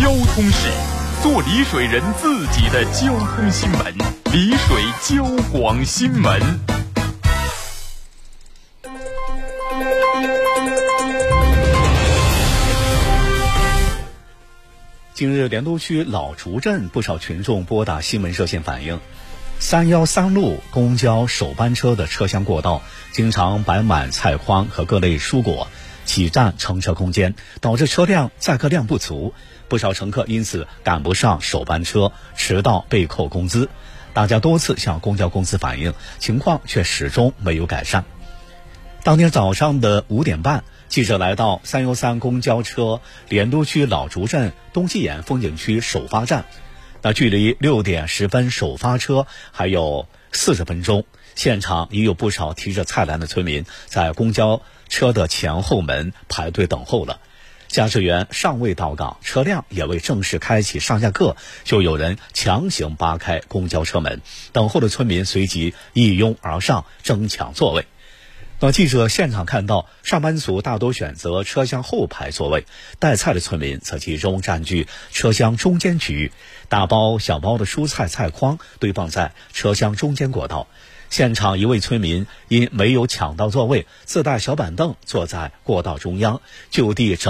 交通史，做丽水人自己的交通新闻。丽水交广新闻。 近日，莲都区老竹镇不少群众拨打新闻热线反映，313路公交首班车的车厢过道经常摆满菜筐和各类蔬果，挤占乘车空间，导致车辆载客量不足，不少乘客因此赶不上首班车，迟到被扣工资。大家多次向公交公司反映，情况却始终没有改善。当天早上的5点半，记者来到313公交车莲都区老竹镇东西眼风景区首发站，那距离6点10分首发车还有40分钟，现场已有不少提着菜篮的村民在公交车的前后门排队等候了。驾驶员尚未到岗，车辆也未正式开启上下客，就有人强行扒开公交车门，等候的村民随即一拥而上争抢座位。记者现场看到，上班族大多选择车厢后排座位，带菜的村民则集中占据车厢中间区域，大包小包的蔬菜菜筐堆放在车厢中间过道。现场一位村民因没有抢到座位，自带小板凳坐在过道中央，就地整